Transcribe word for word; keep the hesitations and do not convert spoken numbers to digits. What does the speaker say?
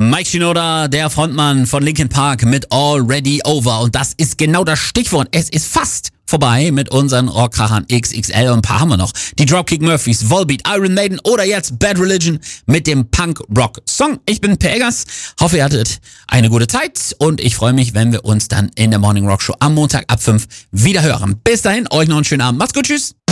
Mike Shinoda, der Frontmann von Linkin Park mit Already Over. Und das ist genau das Stichwort. Es ist fast vorbei mit unseren Rockkrachern X X L und ein paar haben wir noch. Die Dropkick Murphys, Volbeat, Iron Maiden oder jetzt Bad Religion mit dem Punk-Rock-Song. Ich bin Per Eggers, hoffe ihr hattet eine gute Zeit und ich freue mich, wenn wir uns dann in der Morning Rock Show am Montag ab fünf wieder hören. Bis dahin, euch noch einen schönen Abend. Macht's gut, tschüss.